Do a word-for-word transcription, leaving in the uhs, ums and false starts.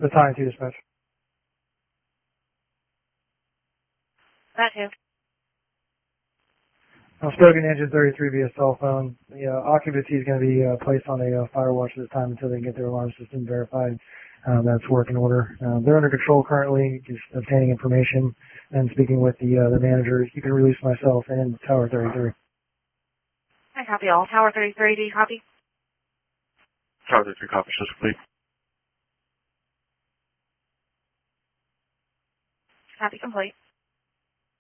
The time to dispatch. That too. I'm spoken to engine thirty-three via cell phone. The uh, occupancy is going to be uh, placed on a uh, fire watch this time until they can get their alarm system verified. Um, that's work in order. Uh, they're under control currently, just obtaining information and speaking with the uh, the manager. You can release myself and Tower thirty-three. I copy all. Tower thirty-three, do you copy? Tower thirty-three, copy, system complete. Copy complete.